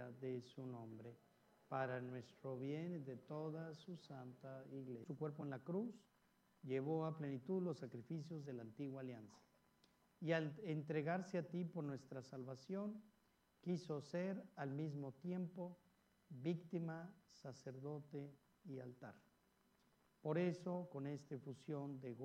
gloria de su nombre, para nuestro bien y de toda su santa iglesia. Su cuerpo en la cruz llevó a plenitud los sacrificios de la antigua alianza, y al entregarse a ti por nuestra salvación, quiso ser al mismo tiempo víctima, sacerdote y altar. Por eso, con esta efusión de